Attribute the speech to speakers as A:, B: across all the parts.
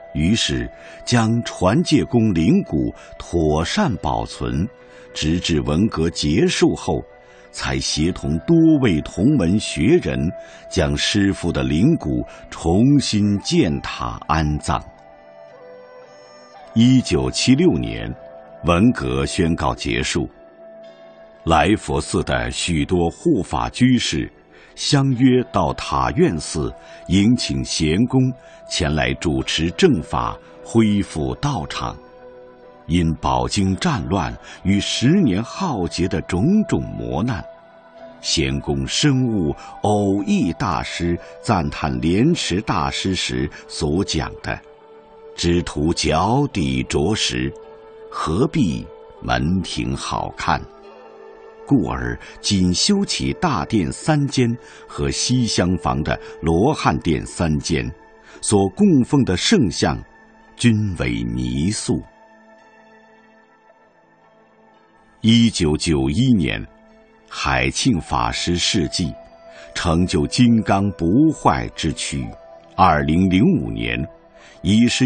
A: 于是将传戒宫灵骨妥善保存，直至文革结束后，才协同多位同门学人将师父的灵骨重新建塔安葬。1976年，文革宣告结束，来佛寺的许多护法居士相约到塔院寺迎请贤公前来主持正法，恢复道场。因饱经战乱与10年浩劫的种种磨难，贤公深悟偶益大师赞叹莲池大师时所讲的只图脚底着实，何必门庭好看，故而仅修起大殿3间和西厢房的罗汉殿3间，所供奉的圣像均为泥塑。1991年，海庆法师事迹，成就金刚不坏之躯。2005年，已是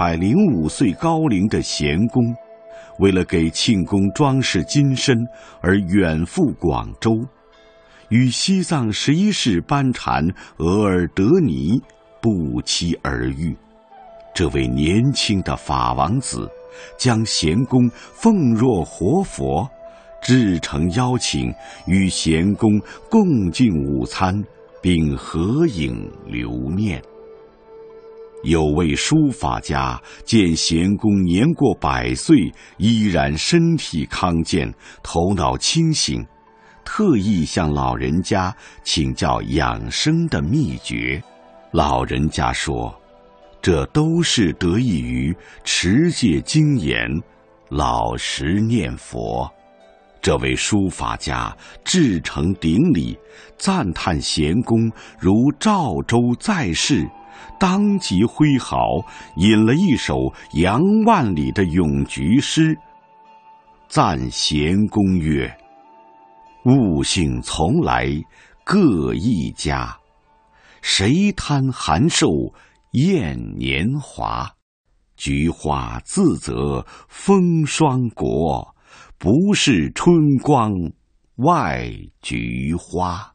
A: 105岁高龄的贤公，为了给庆公装饰金身而远赴广州，与西藏11世班禅额尔德尼不期而遇。这位年轻的法王子将贤公奉若活佛，至诚邀请与贤公共进午餐，并合影留念。有位书法家见贤公年过100岁，依然身体康健，头脑清醒，特意向老人家请教养生的秘诀。老人家说，这都是得益于持戒精严，老实念佛。这位书法家至诚顶礼，赞叹贤公如赵州在世，当即挥毫引了一首杨万里的咏菊诗，赞贤公曰：悟性从来各一家，谁贪寒寿厌年华，菊花自责风霜国，不是春光外菊花。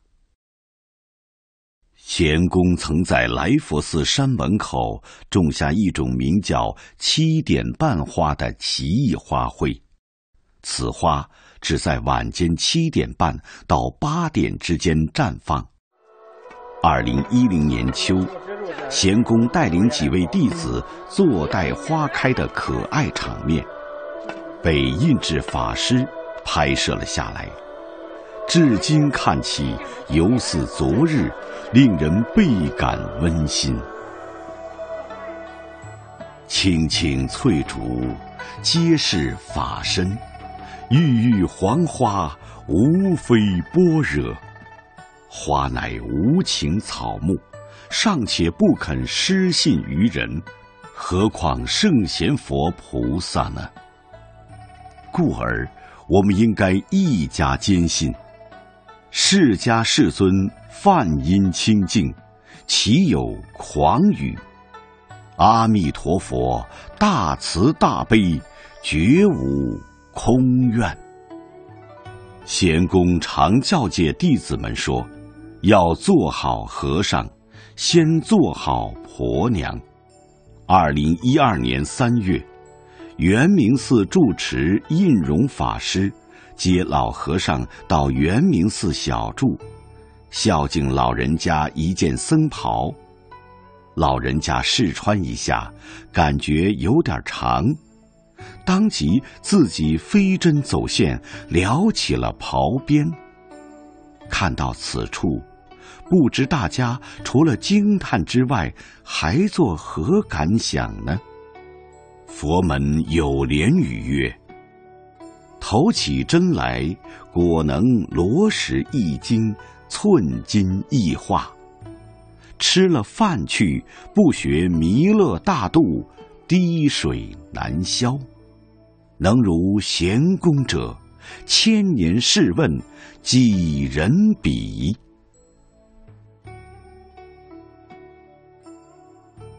A: 贤公曾在来佛寺山门口种下一种名叫7点半花的奇异花卉，此花只在晚间7点半到8点之间绽放。2010年秋，贤公带领几位弟子坐待花开的可爱场面，被印制法师拍摄了下来，至今看起犹似昨日，令人倍感温馨。青青翠竹，皆是法身，郁郁黄花，无非般若。花乃无情草木，尚且不肯失信于人，何况圣贤佛菩萨呢？故而我们应该一家坚信，释迦世尊梵音清净，岂有诳语？阿弥陀佛大慈大悲，绝无空愿。贤公常教诫弟子们说，要做好和尚，先做好婆娘。2012年3月，圆明寺住持印容法师接老和尚到圆明寺小住，孝敬老人家一件僧袍。老人家试穿一下，感觉有点长，当即自己飞针走线撩起了袍边。看到此处，不知大家除了惊叹之外，还作何感想呢？佛门有莲语曰：投起针来，果能罗石一斤，寸金一化。吃了饭去，不学弥勒大度，滴水难消。能如贤公者，1000年试问，几人比？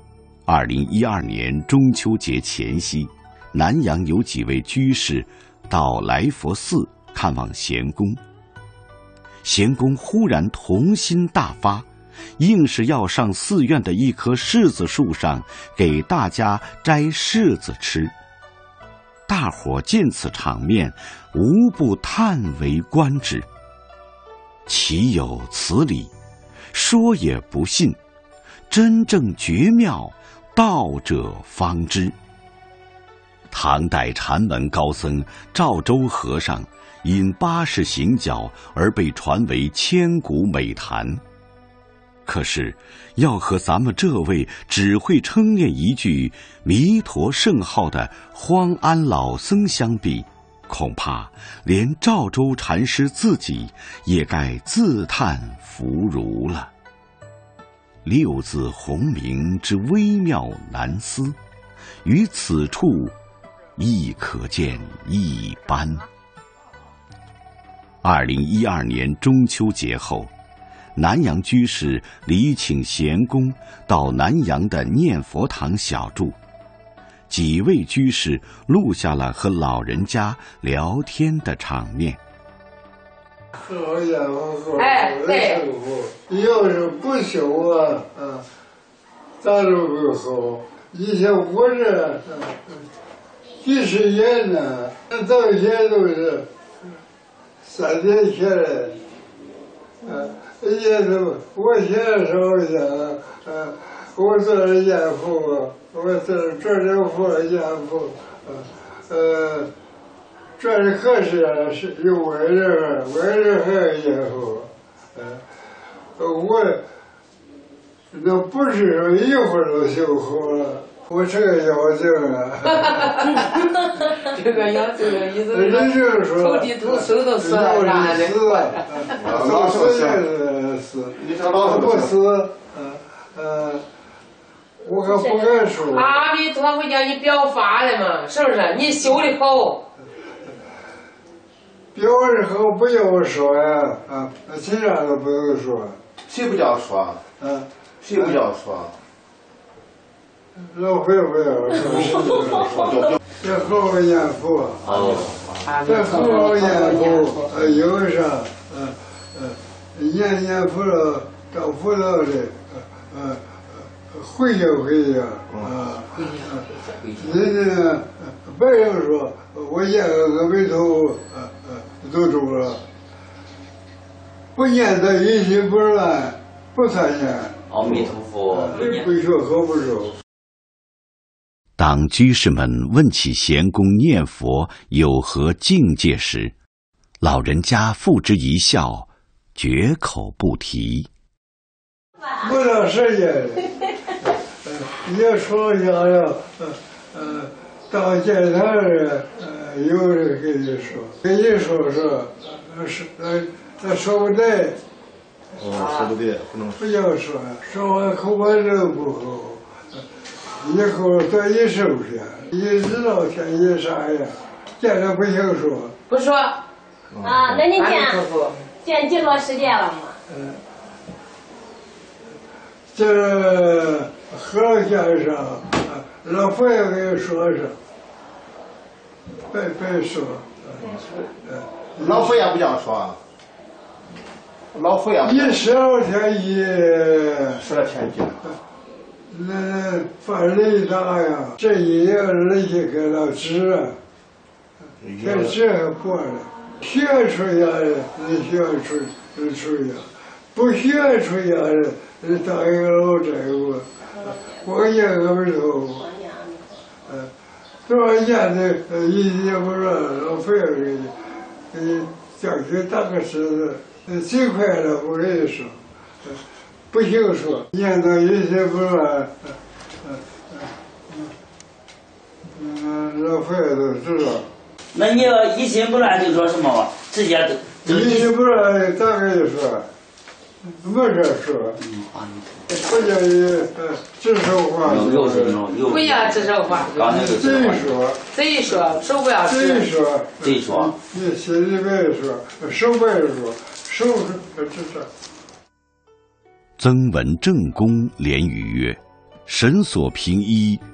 A: 2012年中秋节前夕，南阳有几位居士到来佛寺看望贤公。贤公忽然童心大发，硬是要上寺院的一棵柿子树上给大家摘柿子吃。大伙见此场面，无不叹为观止。岂有此理！说也不信，真正绝妙，道者方知。唐代禅门高僧赵州和尚因80行脚而被传为千古美谈。可是要和咱们这位只会称念一句弥陀圣号的荒安老僧相比，恐怕连赵州禅师自己也该自叹弗如了。六字洪名之微妙难思，于此处亦可见一斑。2012年中秋节后，南阳居士礼请贤公到南阳的念佛堂小住，几位居士录下了和老人家聊天的场面。
B: 好家伙，对，要是不修啊，咱都不好。以前我这几十年呢，到现在都是3天前来，也都我现在烧香，我做了念佛，我做这佛念佛，这可是有为人还念佛，我那不是说一会儿就修好了。我这个妖精啊，
C: 这个妖精的意思
B: 是说
C: 头地土手都死了啥的，
B: 老死，你这老不死，我可不敢说。
C: 阿弥陀佛叫你表法了嘛，是不是？你修的好。
B: 表的好不要说呀，其他都不用说。
D: 谁不叫说？谁不叫说？
B: 老会不要说，这好好念佛，这好好念佛，有啥，念佛了，到佛道里，回去人家别人说我念个阿弥陀佛，都中了，不念的一心不乱，不参念。
E: 阿弥陀佛，
B: 不学和不熟。
A: 当居士们问起贤公念佛有何境界时，老人家付之一笑，绝口不提。
B: 不长时间，也说想要，到见他人，有人跟你说，说不对。
D: 说不对，不能
B: 不要说完口把人不好。以后多一收拾，一知道天一啥样，见着不行说。
C: 不说。
F: 那你见几多时间了吗？
B: 这和尚先生，老佛爷给说声，别说。
D: 老佛爷不叫说。老佛爷。
B: 12天
D: 12天见。
B: 那犯雷大呀，这一年人家给了纸，这纸还破了，学出家的你学出家，不学出家的你当一个老债务，我念阿弥陀佛，多少年的一年不乱，老佛爷给你叫去打个狮子，最快了，我跟你说。不行说，念到一心不乱，老佛爷都知道。
E: 那你要一心不乱就说什么吧？直接都
B: 一心不乱咋跟你说？没事说。不叫你指手画脚。
C: 不要指手画脚。贼说，手不要指。
E: 贼说。
B: 你心里别说，手别说，手指。曾文正公连语曰：“
A: 神所凭依，